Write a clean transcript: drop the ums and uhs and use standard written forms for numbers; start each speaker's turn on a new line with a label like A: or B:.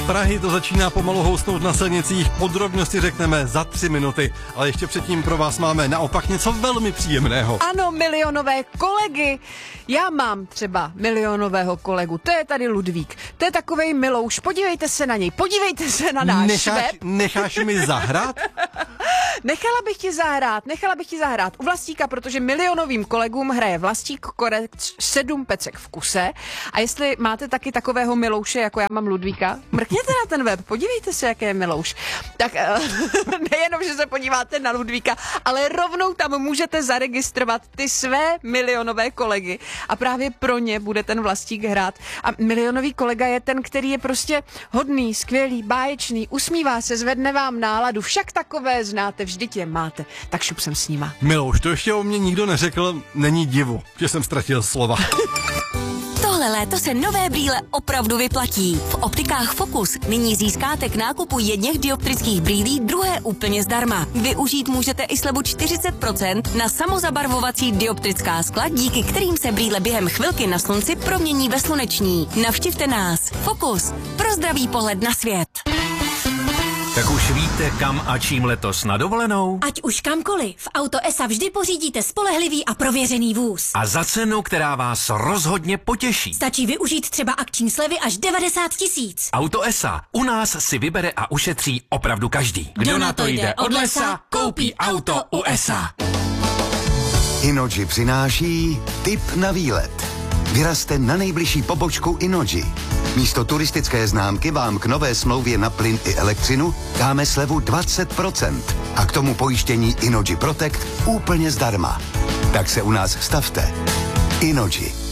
A: Prahy to začíná pomalu housnout na silnicích, podrobnosti řekneme za 3 minuty, ale ještě předtím pro vás máme naopak něco velmi příjemného.
B: Ano, milionové kolegy. Já mám třeba milionového kolegu, to je tady Ludvík, to je takovej milouš, podívejte se na něj, podívejte se na náš web.
A: Necháš mi zahrát?
B: Nechala bych ti zahrát u Vlastíka, protože milionovým kolegům hraje Vlastík Korec 7 pecek v kuse. A jestli máte taky takového milouše, jako já mám Ludvíka, mrkněte na ten web, podívejte se, jaký je milouš. Tak nejenom, že se podíváte na Ludvíka, ale rovnou tam můžete zaregistrovat ty své milionové kolegy. A právě pro ně bude ten Vlastík hrát. A milionový kolega je ten, který je prostě hodný, skvělý, báječný, usmívá se, zvedne vám náladu, však takové znáte, vždyť je máte, tak šup sem s nima.
A: Milouš, to ještě o mě nikdo neřekl, není divu, že jsem ztratil slova.
C: Tohle léto se nové brýle opravdu vyplatí. V optikách Focus nyní získáte k nákupu jedněch dioptrických brýlí druhé úplně zdarma. Využít můžete i slevu 40% na samozabarvovací dioptrická skla, díky kterým se brýle během chvilky na slunci promění ve sluneční. Navštivte nás. Focus. Pro zdravý pohled na svět.
D: Tak už víte, kam a čím letos na dovolenou?
E: Ať už kamkoliv, v Auto ESA vždy pořídíte spolehlivý a prověřený vůz.
D: A za cenu, která vás rozhodně potěší.
E: Stačí využít třeba akční slevy až 90 000.
D: Auto ESA. U nás si vybere a ušetří opravdu každý.
E: Kdo na to jde od lesa, koupí auto u ESA.
F: Innogy přináší tip na výlet. Vyrazte na nejbližší pobočku Innogy. Místo turistické známky vám k nové smlouvě na plyn i elektřinu dáme slevu 20% a k tomu pojištění Innogy Protect úplně zdarma. Tak se u nás stavte. Innogy.